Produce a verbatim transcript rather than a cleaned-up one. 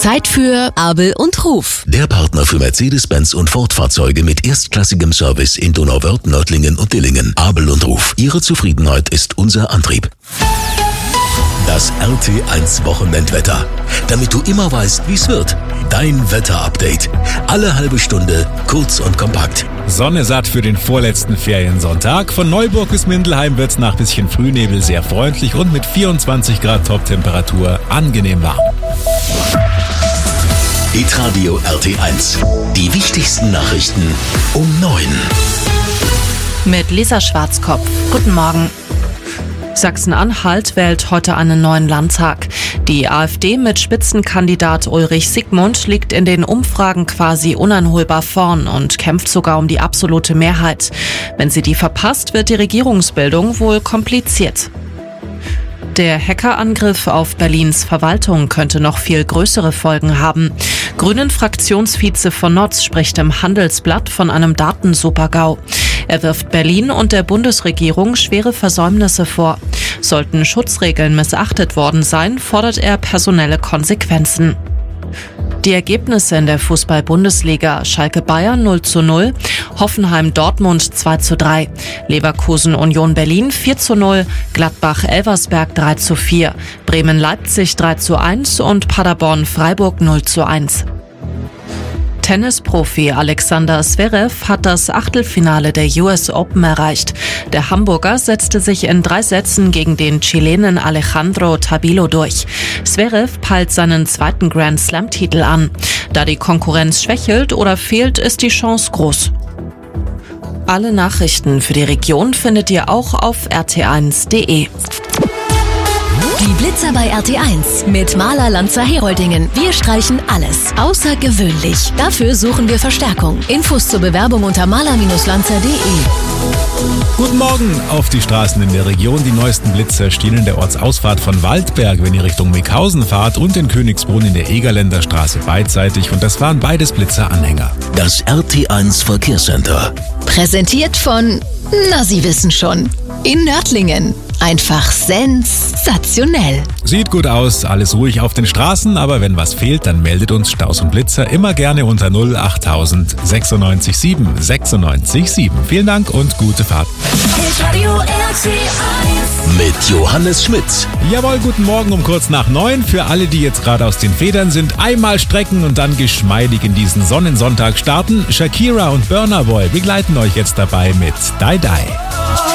Zeit für Abel und Ruf. Der Partner für Mercedes-Benz und Ford-Fahrzeuge mit erstklassigem Service in Donauwörth, Nördlingen und Dillingen. Abel und Ruf. Ihre Zufriedenheit ist unser Antrieb. Das R T eins Wochenendwetter. Damit du immer weißt, wie es wird. Dein Wetterupdate. Alle halbe Stunde, kurz und kompakt. Sonne satt für den vorletzten Feriensonntag. Von Neuburg bis Mindelheim wird's nach bisschen Frühnebel sehr freundlich und mit vierundzwanzig Grad Toptemperatur angenehm warm. Hitradio R T eins. Die wichtigsten Nachrichten um neun. Mit Lisa Schwarzkopf. Guten Morgen. Sachsen-Anhalt wählt heute einen neuen Landtag. Die AfD mit Spitzenkandidat Ulrich Siegmund liegt in den Umfragen quasi uneinholbar vorn und kämpft sogar um die absolute Mehrheit. Wenn sie die verpasst, wird die Regierungsbildung wohl kompliziert. Der Hackerangriff auf Berlins Verwaltung könnte noch viel größere Folgen haben. Grünen-Fraktionsvize von Notz spricht im Handelsblatt von einem Datensupergau. Er wirft Berlin und der Bundesregierung schwere Versäumnisse vor. Sollten Schutzregeln missachtet worden sein, fordert er personelle Konsequenzen. Die Ergebnisse in der Fußball-Bundesliga: Schalke Bayern null zu null, Hoffenheim Dortmund zwei zu drei, Leverkusen Union Berlin vier zu null, Gladbach Elversberg drei zu vier, Bremen Leipzig drei zu eins und Paderborn Freiburg null zu eins. Tennisprofi Alexander Zverev hat das Achtelfinale der U S Open erreicht. Der Hamburger setzte sich in drei Sätzen gegen den Chilenen Alejandro Tabilo durch. Zverev peilt seinen zweiten Grand-Slam-Titel an. Da die Konkurrenz schwächelt oder fehlt, ist die Chance groß. Alle Nachrichten für die Region findet ihr auch auf r t eins punkt d e. Die Blitzer bei R T eins mit Maler Lanzer Heroldingen. Wir streichen alles außergewöhnlich. Dafür suchen wir Verstärkung. Infos zur Bewerbung unter maler Lanzer punkt d e. Guten Morgen auf die Straßen in der Region. Die neuesten Blitzer stehen in der Ortsausfahrt von Waldberg, wenn ihr Richtung Mickhausen fahrt, und in Königsbrunn in der Egerländer Straße beidseitig. Und das waren beides Blitzer-Anhänger. Das R T eins Verkehrscenter. Präsentiert von, na Sie wissen schon, in Nördlingen. Einfach sensationell. Sieht gut aus, alles ruhig auf den Straßen, aber wenn was fehlt, dann meldet uns Staus und Blitzer immer gerne unter null achttausend sechsundneunzig sieben sechsundneunzig sieben. Vielen Dank und gute Fahrt. Mit Johannes Schmitz. Jawohl, guten Morgen um kurz nach neun. Für alle, die jetzt gerade aus den Federn sind, einmal strecken und dann geschmeidig in diesen Sonnensonntag starten. Shakira und Burna Boy begleiten euch jetzt dabei mit Die Die.